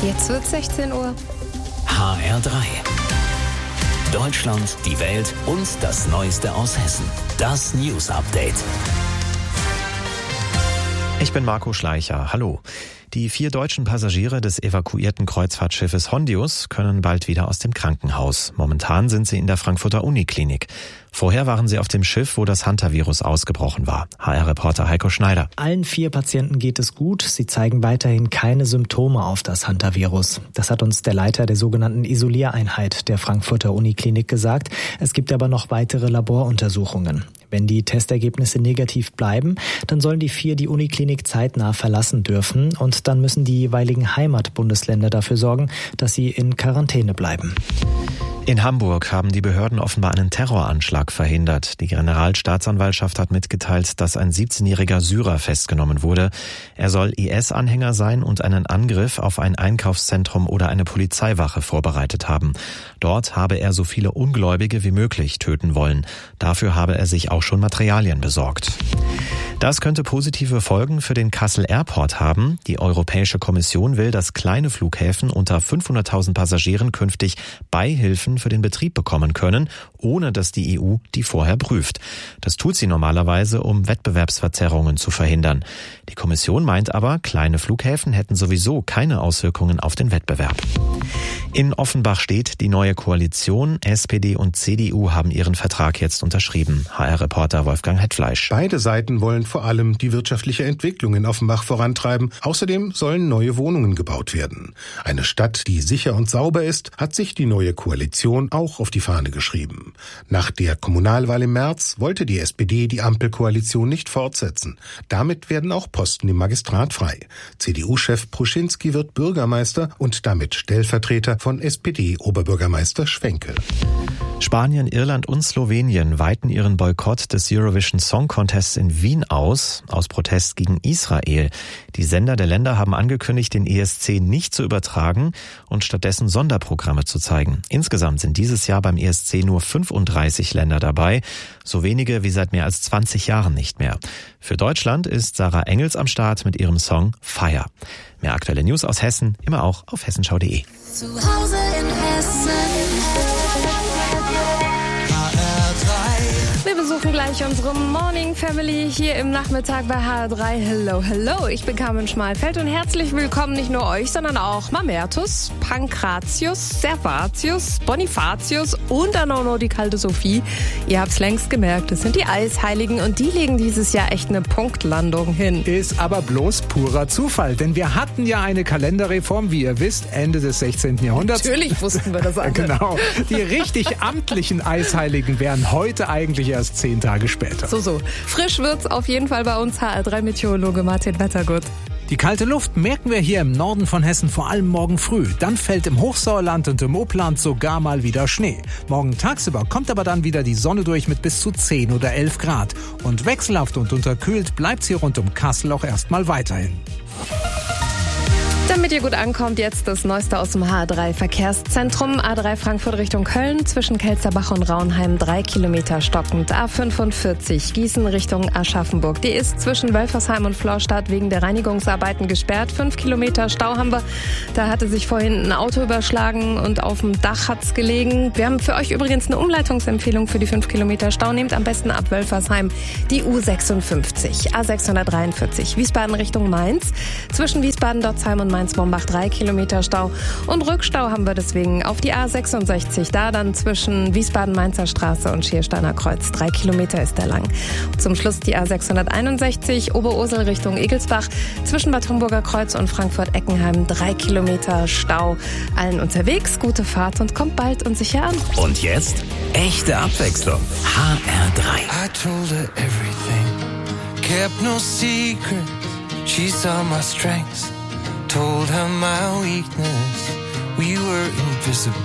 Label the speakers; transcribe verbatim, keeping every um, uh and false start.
Speaker 1: Jetzt wird sechzehn Uhr.
Speaker 2: H R drei. Deutschland, die Welt und das Neueste aus Hessen. Das News Update.
Speaker 3: Ich bin Marco Schleicher. Hallo. Die vier deutschen Passagiere des evakuierten Kreuzfahrtschiffes Hondius können bald wieder aus dem Krankenhaus. Momentan sind sie in der Frankfurter Uniklinik. Vorher waren sie auf dem Schiff, wo das Hantavirus ausgebrochen war. H R-Reporter Heiko Schneider.
Speaker 4: Allen vier Patienten geht es gut. Sie zeigen weiterhin keine Symptome auf das Hantavirus. Das hat uns der Leiter der sogenannten Isoliereinheit der Frankfurter Uniklinik gesagt. Es gibt aber noch weitere Laboruntersuchungen. Wenn die Testergebnisse negativ bleiben, dann sollen die vier die Uniklinik zeitnah verlassen dürfen und dann müssen die jeweiligen Heimatbundesländer dafür sorgen, dass sie in Quarantäne bleiben.
Speaker 3: In Hamburg haben die Behörden offenbar einen Terroranschlag verhindert. Die Generalstaatsanwaltschaft hat mitgeteilt, dass ein siebzehnjähriger Syrer festgenommen wurde. Er soll I S-Anhänger sein und einen Angriff auf ein Einkaufszentrum oder eine Polizeiwache vorbereitet haben. Dort habe er so viele Ungläubige wie möglich töten wollen. Dafür habe er sich auch schon Materialien besorgt. Das könnte positive Folgen für den Kassel Airport haben. Die Europäische Kommission will, dass kleine Flughäfen unter fünfhunderttausend Passagieren künftig Beihilfen für den Betrieb bekommen können, ohne dass die E U die vorher prüft. Das tut sie normalerweise, um Wettbewerbsverzerrungen zu verhindern. Die Kommission meint aber, kleine Flughäfen hätten sowieso keine Auswirkungen auf den Wettbewerb. In Offenbach steht die neue Koalition. S P D und C D U haben ihren Vertrag jetzt unterschrieben. H R-Reporter Wolfgang Hetfleisch.
Speaker 5: Beide Seiten wollen vor allem die wirtschaftliche Entwicklung in Offenbach vorantreiben. Außerdem sollen neue Wohnungen gebaut werden. Eine Stadt, die sicher und sauber ist, hat sich die neue Koalition auch auf die Fahne geschrieben. Nach der Kommunalwahl im März wollte die S P D die Ampelkoalition nicht fortsetzen. Damit werden auch Posten im Magistrat frei. C D U-Chef Pruschinski wird Bürgermeister und damit Stellvertreter von S P D-Oberbürgermeister Schwenke.
Speaker 3: Spanien, Irland und Slowenien weiten ihren Boykott des Eurovision Song Contests in Wien aus, aus Protest gegen Israel. Die Sender der Länder haben angekündigt, den E S C nicht zu übertragen und stattdessen Sonderprogramme zu zeigen. Insgesamt sind dieses Jahr beim E S C nur fünfunddreißig Länder dabei, so wenige wie seit mehr als zwanzig Jahren nicht mehr. Für Deutschland ist Sarah Engels am Start mit ihrem Song Fire. Mehr aktuelle News aus Hessen, immer auch auf hessenschau punkt de.
Speaker 1: Zu Hause in Hessen. Wir besuchen gleich unsere Morning Family hier im Nachmittag bei H R drei. Hello, hello, ich bin Carmen Schmalfeld und herzlich willkommen nicht nur euch, sondern auch Mamertus, Pankratius, Servatius, Bonifatius und dann auch noch die kalte Sophie. Ihr habt's längst gemerkt, es sind die Eisheiligen und die legen dieses Jahr echt eine Punktlandung hin.
Speaker 6: Ist aber bloß purer Zufall, denn wir hatten ja eine Kalenderreform, wie ihr wisst, Ende des sechzehnten Jahrhunderts.
Speaker 1: Natürlich wussten wir das alle.
Speaker 6: Genau. Die richtig amtlichen Eisheiligen wären heute eigentlich erst zehn Tage später.
Speaker 1: So, so. Frisch wird's auf jeden Fall bei uns. H R drei Meteorologe Martin Wettergut.
Speaker 6: Die kalte Luft merken wir hier im Norden von Hessen vor allem morgen früh. Dann fällt im Hochsauerland und im Oppland sogar mal wieder Schnee. Morgen tagsüber kommt aber dann wieder die Sonne durch mit bis zu zehn oder elf Grad. Und wechselhaft und unterkühlt bleibt's hier rund um Kassel auch erstmal weiterhin.
Speaker 1: Damit ihr gut ankommt, jetzt das Neueste aus dem H R drei Verkehrszentrum. A drei Frankfurt Richtung Köln, zwischen Kelzerbach und Raunheim drei Kilometer stockend. A fünfundvierzig Gießen Richtung Aschaffenburg. Die ist zwischen Wölfersheim und Florstadt wegen der Reinigungsarbeiten gesperrt. Fünf Kilometer Stau haben wir. Da hatte sich vorhin ein Auto überschlagen und auf dem Dach hat's gelegen. Wir haben für euch übrigens eine Umleitungsempfehlung für die fünf Kilometer Stau. Nehmt am besten ab Wölfersheim die U sechsundfünfzig. A sechshundertdreiundvierzig Wiesbaden Richtung Mainz. Zwischen Wiesbaden-Dotzheim und Mainz-Mombach drei Kilometer Stau und Rückstau haben wir deswegen auf die A sechsundsechzig, da dann zwischen Wiesbaden-Mainzer Straße und Schiersteiner Kreuz. Drei Kilometer ist der lang. Zum Schluss die A sechshunderteinundsechzig Oberursel Richtung Egelsbach, zwischen Bad Homburger Kreuz und Frankfurt-Eckenheim drei Kilometer Stau. Allen unterwegs, gute Fahrt und kommt bald und sicher an.
Speaker 2: Und jetzt echte Abwechslung. H R drei.
Speaker 7: I told her everything, kept no secret, she saw my strengths. Told her my weakness, we were invisible.